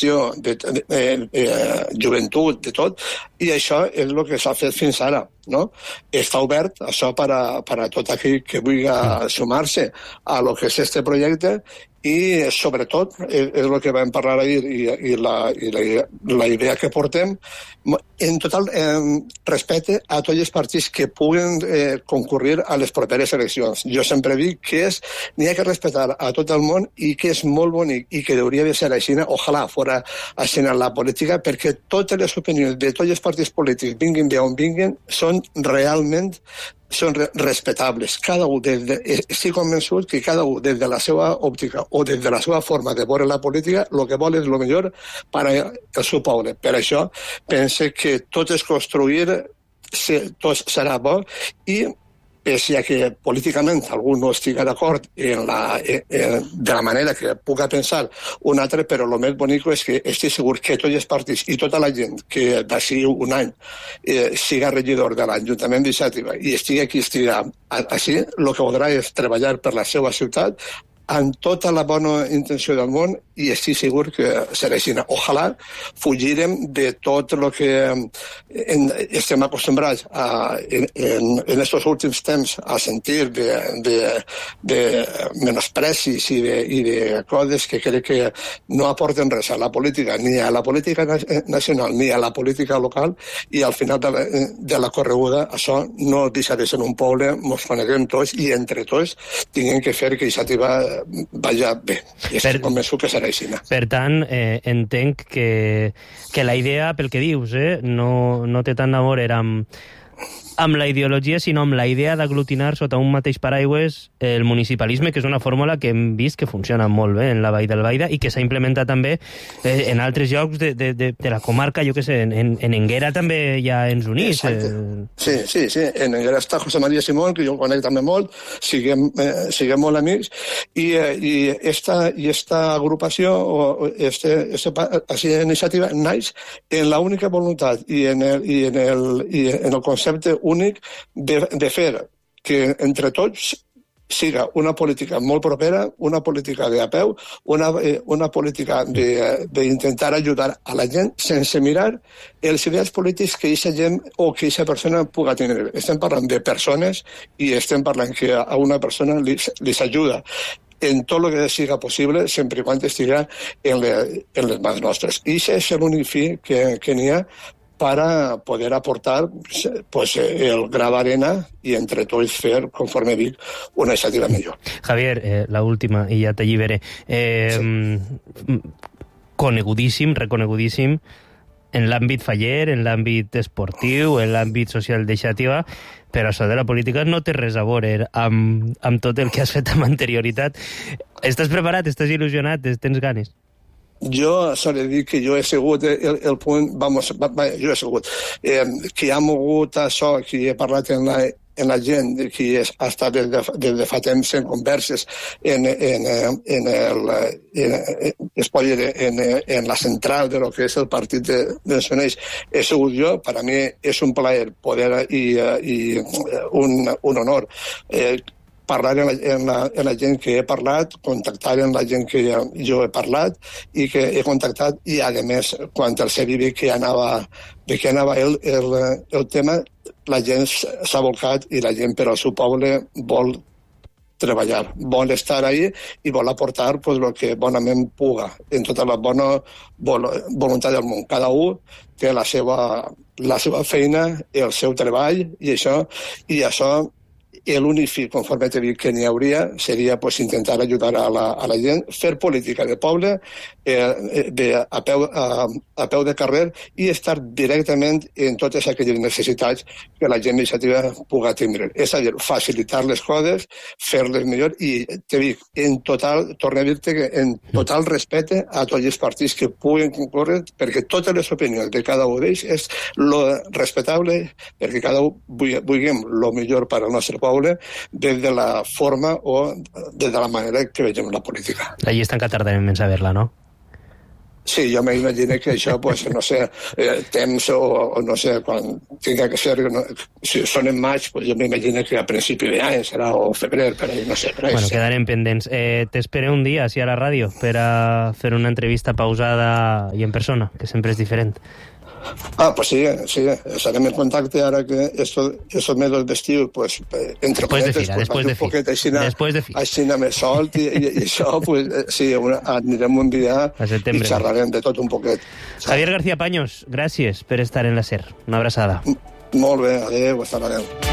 formació, de joventut, de tot, i això és el que s'ha fet fins ara, no? Està obert això per a tot aquell que vulgui sumar-se a lo que és este projecte, i sobretot és el que vam parlar ahir i la idea que portem en total respecte a tots els partits que puguen concurrir a les properes eleccions. Jo sempre dic que n'hi ha que respectar a tot el món i que és molt bonic i que hauria de ser així, ojalà fora així en la política, perquè totes les opinions de tots els partits polítics, vinguin d'on vinguin, són realment respectables. Cada un, estic convençut que cada un, des de la seva òptica o des de la seva forma de veure la política, el que vol és el millor per al seu poble. Per això pense que tot és construir, tot serà bo, i pese a que políticament algú no estigui d'acord de la manera que puga pensar un altre, però el més bonic és que estic segur que tots els partits i tota la gent que d'ací un any siga regidor de l'Ajuntament de Xàtiva i estigui aquí, així, el que voldrà és treballar per la seva ciutat amb tota la bona intenció del món, i estic segur que serà així. Ojalà fugirem de tot el que estem acostumbrats en aquests últims temps a sentir de menosprecis i de coses que crec que no aporten res a la política, ni a la política nacional ni a la política local, i al final de la correguda això no deixa de ser un poble, ens coneguem tots i entre tots tinguem que fer que Xàtiva vaja bé. Estic convençut que serà així. Per tant, entenc que la idea, pel que dius, no té tant a veure amb la ideologia, sinó amb la idea d'aglutinar sota un mateix paraigües el municipalisme, que és una fórmula que hem vist que funciona molt bé en la Vall d'Albaida i que s'ha implementat també en altres llocs de la comarca, jo què sé, en Enguera també hi ha ens units. Sí, en Enguera està José María Simón, que jo el conec també molt, siguem molt amics, i esta agrupació, o aquesta iniciativa, naix en l'única voluntat i en el concepte únic de fer que entre tots siga una política molt propera, una política de a peu, una política d'intentar ajudar a la gent sense mirar els ideals polítics que aquesta gent o que aquesta persona pugui tenir. Estem parlant de persones i estem parlant que a una persona li ajuda en tot el que siga possible, sempre i quan estigui en les mans nostres. I això és l'únic fi que n'hi ha para poder aportar el gra d'arena i entre tots fer, conforme dic, una iniciativa millor. Javier, la última, i ja t'alliberé. Conegudíssim, reconegudíssim, en l'àmbit faller, en l'àmbit esportiu, en l'àmbit social de Xàtiva, però això de la política no té res a veure amb tot el que has fet amb anterioritat. Estàs preparat? Estàs il·lusionat? Tens ganes? Jo s'ha de dir que jo he sigut el punt, jo he sigut que ha mogut això, que he parlat en la gent, que ha estat des de fa temps en converses en la central de lo que és el partit de Soneix, he sigut jo. Per a mi és un plaer poder i un honor parlar en la gent que he parlat, contactar amb la gent que jo he parlat i que he contactat, i a més, quan els he dit que anava el tema, la gent s'ha volcat i la gent per al seu poble vol treballar, vol estar ahí i vol aportar el que bonament puga, en tota la bona voluntat del món. Cada un té la seva feina, el seu treball, i això l'únic fi, conforme t'he dit que n'hi hauria, seria intentar ajudar a la gent, fer política de poble a peu de carrer i estar directament en totes aquelles necessitats que la gent iniciativa pugui tindre. És a dir, facilitar les coses, fer-les millor, i t'he dit, en total, torno a dir-te que en total respecte a tots els partits que puguen concórrer, perquè totes les opinions de cada un d'ells és lo respectable, perquè cada un vulguem lo millor per al nostre poble, des de la forma o des de la manera que vegem la política. La llista encara tardarem en saber-la, no? Sí, jo m'imagino que això, pues, no sé, temps o no sé, quan tinga que ser, no, si són en maig, pues jo m'imagino que a principi d'any serà o febrer, però no sé. Però bueno, quedarem pendents. T'espero un dia, així a la ràdio, per a fer una entrevista pausada i en persona, que sempre és diferent. Pues sí, estarem en contacte ara que estos mesos d'estiu, pues, entre después de fira. Així més solt i això, pues, sí, anirem un dia i xerrarem de tot un poquet. Javier García Paños, gràcies per estar en la SER. Una abraçada. Molt bé, adéu, hasta l'adéu.